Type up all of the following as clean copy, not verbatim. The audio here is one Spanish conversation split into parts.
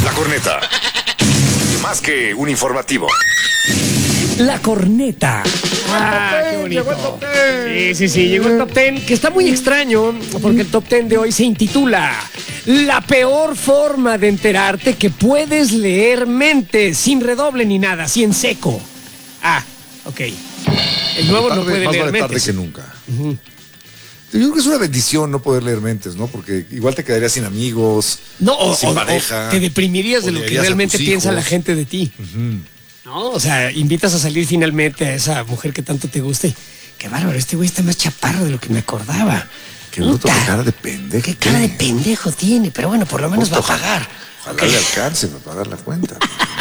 La Corneta. Más que un informativo. La Corneta. Qué bonito. Llegó el top 10. Sí, llegó el top 10, que está muy extraño, porque el top 10 de hoy se intitula La peor forma de enterarte que puedes leer mentes, sin redoble ni nada, así en seco. Ok. El nuevo no puede más leer vale tarde mentes. que nunca. Yo creo que es una bendición no poder leer mentes, ¿no? Porque igual te quedarías sin amigos, No, sin pareja. o te deprimirías de lo que odiarías a realmente tus piensa hijos. la gente de ti. ¿No? O sea, invitas a salir finalmente a esa mujer que tanto te gusta y qué bárbaro, este güey está más chaparro de lo que me acordaba. Qué bruto, Puta, qué cara de pendejo. qué cara de pendejo tiene, pero bueno, por lo menos va a pagar. Ojalá le alcance para pagar la cuenta.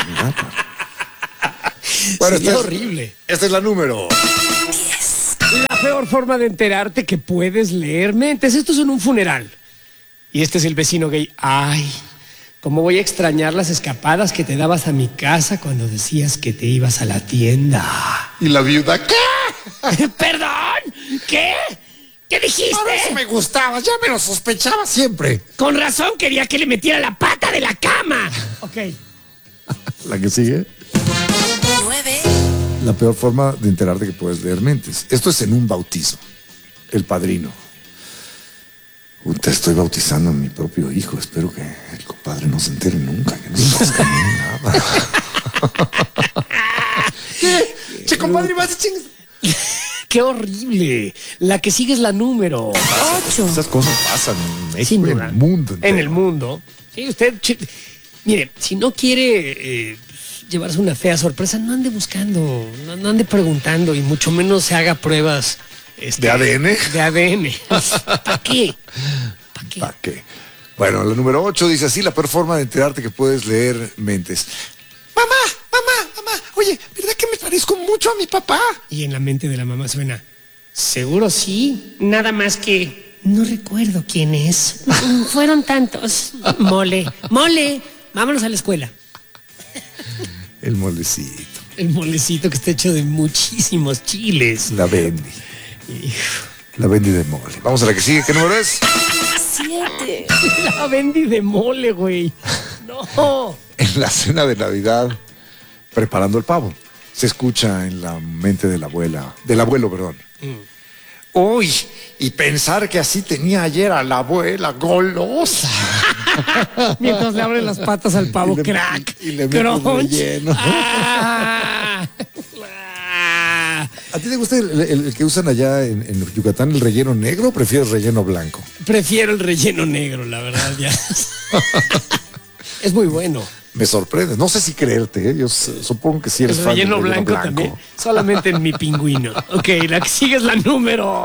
Bueno, Sería horrible. Esta es la número. La peor forma de enterarte que puedes leer mentes. Esto es en un funeral. Y este es el vecino gay. Ay, cómo voy a extrañar las escapadas que te dabas a mi casa cuando decías que te ibas a la tienda. ¿Y la viuda qué? ¿Perdón? ¿Qué? ¿Qué dijiste? Por eso me gustaba, ya me lo sospechaba siempre. Con razón quería que le metiera la pata de la cama. Ok. La que sigue. 9. La peor forma de enterarte que puedes leer mentes. Esto es en un bautizo. El padrino. Te estoy bautizando a mi propio hijo. Espero que el compadre no se entere nunca, que no se conozca ni nada. ¿Qué? Che, compadre, vas a chingas. Qué horrible. La que sigue es la número 8. Esas cosas pasan en México, Sin en duda. el mundo entero. En el mundo. Sí, usted, mire, si no quiere llevarse una fea sorpresa, no ande buscando, no ande preguntando y mucho menos se haga pruebas. ¿De ADN? De ADN. ¿Para qué? ¿Para qué? ¿Para qué? Bueno, la número 8 dice así: la peor forma de enterarte que puedes leer mentes. Mamá, oye, ¿verdad que me parezco mucho a mi papá? Y en la mente de la mamá suena, seguro sí, nada más que no recuerdo quién es. Fueron tantos. Mole, vámonos a la escuela. El molecito, El molecito que está hecho de muchísimos chiles. la Bendy. La Bendy de mole. Vamos a la que sigue. ¿Qué número es? 7. La Bendy de mole, güey. No. En la cena de Navidad, preparando el pavo, se escucha en la mente de la abuela, del abuelo, perdón. Uy, y pensar que así tenía ayer a la abuela golosa. Mientras le abren las patas al pavo, Y le- crack. y le meten Crunch. relleno. Ah. ¿A ti te gusta el que usan allá en Yucatán, el relleno negro, o prefieres relleno blanco? Prefiero el relleno negro, la verdad, ya. Es muy bueno. Me sorprende. No sé si creerte, ¿eh? Yo supongo que sí eres El fan del relleno blanco también. Solamente en mi pingüino. Ok, la que sigue es la número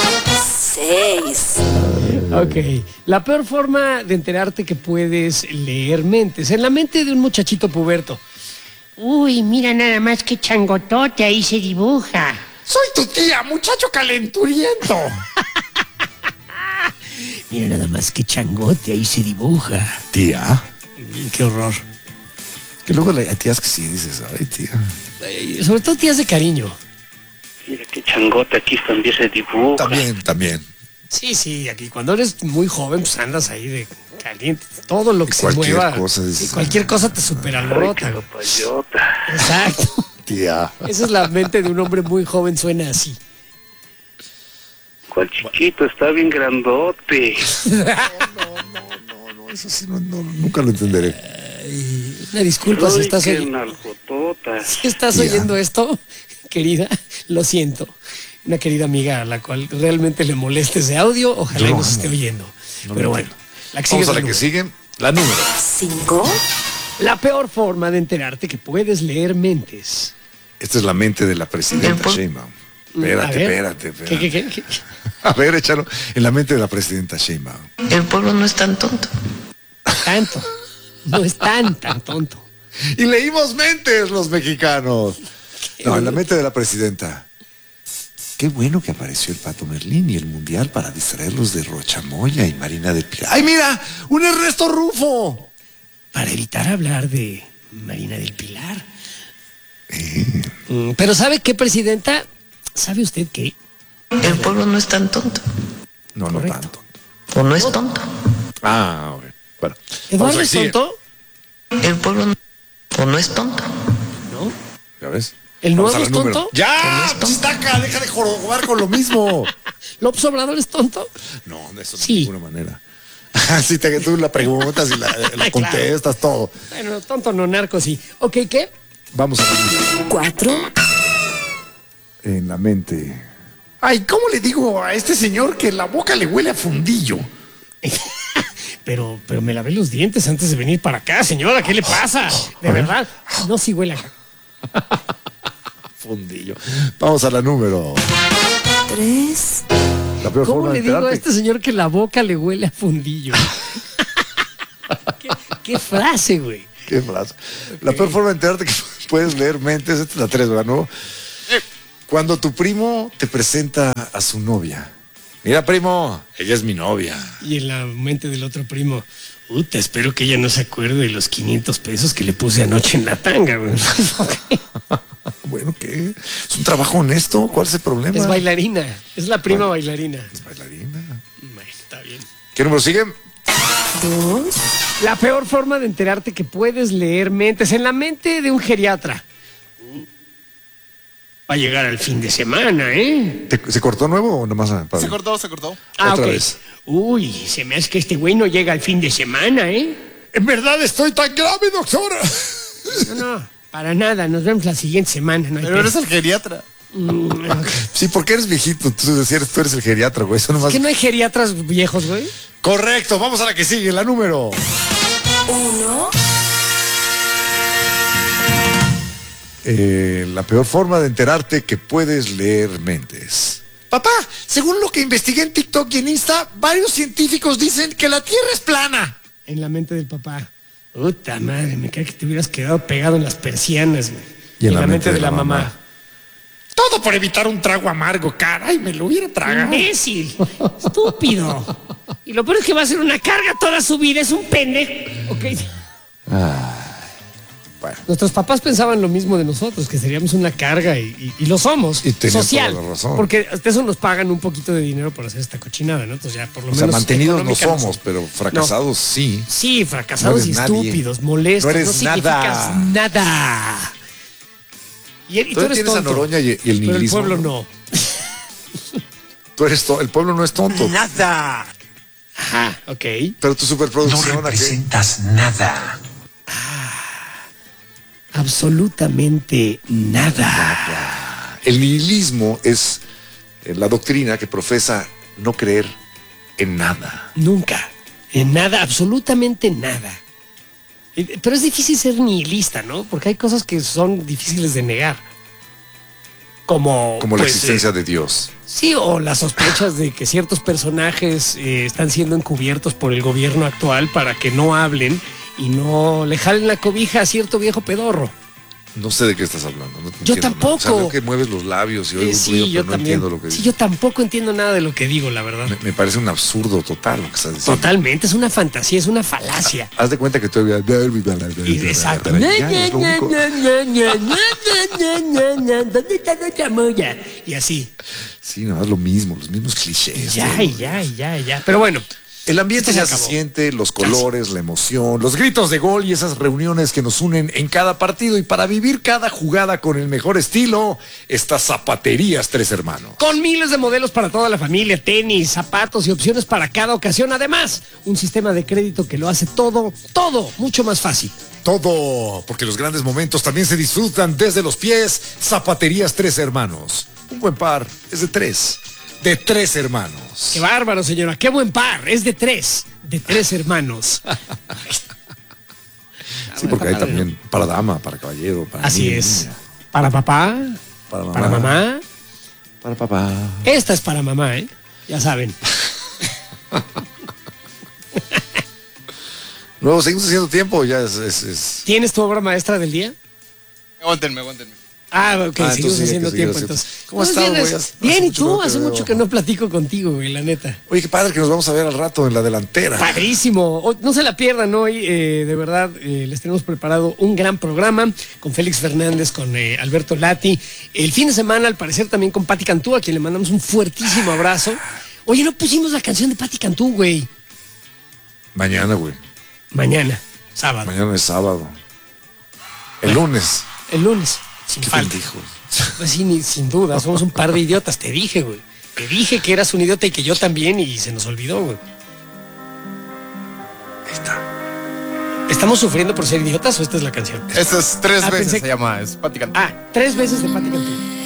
6. Ok. La peor forma de enterarte que puedes leer mentes. En la mente de un muchachito puberto. Uy, mira nada más que changotote ahí se dibuja. Soy tu tía, muchacho calenturiento. Mira nada más que changote ahí se dibuja. Tía. Qué horror. Que luego hay tías que sí dices, ay, tía. Sobre todo tías de cariño. Mira qué changote aquí también se dibuja. También. Sí, aquí cuando eres muy joven, pues andas ahí de caliente. Todo lo que se Cualquier mueva. cosa sí, dices, cualquier cosa te superalborota. güey. Papayota. Exacto. Tía. Esa es la mente de un hombre muy joven, suena así. ¿Cuál chiquito? Está bien grandote. No, eso sí, nunca lo entenderé. Una disculpa si Uy, estás, qué nalgotota. si estás Tía. oyendo esto, querida, lo siento. Una querida amiga a la cual realmente le moleste ese audio, ojalá Yo y lo nos amo. esté oyendo. No Pero lo bueno, entiendo. la que sigue Vamos es a la la que número. sigue. La número. 5. La peor forma de enterarte que puedes leer mentes. Esta es la mente de la presidenta Sheinbaum. A ver. Espérate. ¿Qué? A ver, échalo. En la mente de la presidenta Sheinbaum. El pueblo no es tan tonto. Tanto. No es tan tonto. Y leímos mentes los mexicanos. No, en la mente de la presidenta. Qué bueno que apareció el Pato Merlín y el Mundial para distraerlos de Rochamoya y Marina del Pilar. ¡Ay, mira! ¡Un Ernesto Rufo! Para evitar hablar de Marina del Pilar. Pero ¿sabe qué, presidenta? ¿Sabe usted qué? El pueblo no es tan tonto. No, Correcto. no tanto. O no es tonto. Ah, ok. Bueno. ¿Eduardo vamos a es seguir. tonto? El pueblo no es tonto. ¿No? ¿Ya ves? ¿El Vamos nuevo al es número. tonto? ¡Ya! ¡Chistaca! ¡Deja de jorobar con lo mismo! ¿López Obrador es tonto? No, de eso Sí. de ninguna manera. Si tú la preguntas y la Claro. contestas, todo. Bueno, tonto no, narco sí. Ok, ¿qué? Vamos a ver. 4, En la mente. Ay, ¿cómo le digo a este señor que la boca le huele a fundillo? Pero me lavé los dientes antes de venir para acá, señora. ¿Qué le pasa? De verdad. No, sí huele acá. Fundillo. Vamos a la número. 3, La peor ¿Cómo forma le de digo a enterarte. este señor que la boca le huele a fundillo? ¿Qué frase, güey? Qué frase. La peor forma de enterarte que puedes leer mentes, esta es la 3, ¿verdad? ¿No? Cuando tu primo te presenta a su novia. Mira, primo, ella es mi novia. Y en la mente del otro primo, puta, espero que ella no se acuerde de los 500 pesos que le puse anoche en la tanga, güey. Bueno, ¿qué? ¿Es un trabajo honesto? ¿Cuál es el problema? Es bailarina, es la prima bailarina. Es bailarina. Bueno, está bien. ¿Qué número sigue? 2, La peor forma de enterarte que puedes leer mentes en la mente de un geriatra. Va a llegar al fin de semana, ¿eh? ¿Se cortó nuevo o nomás? Se cortó. Ah, Otra ok. vez. Uy, se me hace que este güey no llega al fin de semana, ¿eh? En verdad estoy tan grave, doctora. No, para nada. Nos vemos la siguiente semana. No hay Pero pedo. eres el geriatra. Sí, porque eres viejito. Tú decías, tú eres el geriatra, güey. Eso nomás... ¿Es que no hay geriatras viejos, güey? Correcto, vamos a la que sigue, la número. 1, La peor forma de enterarte que puedes leer mentes. Papá, según lo que investigué en TikTok y en Insta, varios científicos dicen que la Tierra es plana. En la mente del papá. Puta madre, me cae que te hubieras quedado pegado en las persianas, güey. Y en la mente de la mamá. Todo por evitar un trago amargo, caray, me lo hubiera tragado. ¡Imbécil! ¡Estúpido! Y lo peor es que va a ser una carga toda su vida, es un pendejo. Ok. Bueno. Nuestros papás pensaban lo mismo de nosotros, que seríamos una carga y lo somos. Y tenían social. toda la razón. Porque hasta eso nos pagan un poquito de dinero por hacer esta cochinada, ¿no? Entonces ya por lo O sea, menos. mantenidos no económicamente somos, pero fracasados sí. Sí, fracasados No y eres nadie. estúpidos, molestos, No eres significas nada. Y tú Tú eres tienes a tonto, Noroña y el pero el nihilismo. pueblo no. Tú eres el pueblo no es tonto. Nada. Ajá, ok. Pero tu superproducción ¿a qué? Nada. Absolutamente nada. El nihilismo es la doctrina que profesa no creer en nada. Nunca. En nada, absolutamente nada. Pero es difícil ser nihilista, ¿no? Porque hay cosas que son difíciles de negar. Como Como la pues, existencia de Dios. sí, o las sospechas de que ciertos personajes están siendo encubiertos por el gobierno actual para que no hablen y no le jalen la cobija a cierto viejo pedorro. No sé de qué estás hablando. No te Yo entiendo tampoco. nada. O sea, veo que mueves los labios y oigo un ruido, pero no entiendo lo que Sí, dices. yo tampoco entiendo nada de lo que digo, la verdad. Me parece un absurdo total lo que estás diciendo. Totalmente, es una fantasía, es una falacia. Haz de cuenta que tú Exacto. Ya, es lo único. ¿Dónde está la chamoya? Y así. Sí, no, es lo mismo, los mismos clichés. Ya, todo. y ya, y ya, y ya. Pero bueno, El ambiente Esto ya se se acabó. siente, los colores, la emoción, los gritos de gol y esas reuniones que nos unen en cada partido. Y para vivir cada jugada con el mejor estilo, estas zapaterías Tres Hermanos. con miles de modelos para toda la familia, tenis, zapatos y opciones para cada ocasión. Además, un sistema de crédito que lo hace todo mucho más fácil. Todo, porque los grandes momentos también se disfrutan desde los pies. Zapaterías Tres Hermanos. Un buen par es de tres. De Tres Hermanos. Qué bárbaro, señora. Qué buen par. Es de tres hermanos. Sí, porque hay también para dama, para caballero, para Así niño, es. niña. Para papá, Para mamá. para mamá. Para papá. Esta es para mamá, ¿eh? Ya saben. Luego seguimos haciendo tiempo, ya es... ¿Tienes tu obra maestra del día? Aguántenme. Ah, ok, Ah, seguimos entonces sí, hay haciendo que seguir tiempo haciendo. entonces. ¿Cómo has estado, güey? vienes? Hace Bien, ¿y mucho tú? no te Hace veo. mucho que no platico contigo, güey, la neta. Oye, qué padre que nos vamos a ver al rato en la delantera. Padrísimo. No se la pierdan hoy, de verdad, les tenemos preparado un gran programa con Félix Fernández, con Alberto Lati. El fin de semana, al parecer, también con Pati Cantú, a quien le mandamos un fuertísimo abrazo. Oye, no pusimos la canción de Pati Cantú, güey. Mañana, güey. Mañana. Sábado. Mañana es sábado. El lunes. El lunes. Sin Qué falta. pendejos. Pues sí, sin duda, somos un par de idiotas. Te dije, güey. Te dije que eras un idiota y que yo también y se nos olvidó, güey. Ahí está. ¿Estamos sufriendo por ser idiotas o esta es la canción? Estas 3 Ah, veces pensé se llama, es Patti Cantú. 3 veces de Patti Cantú.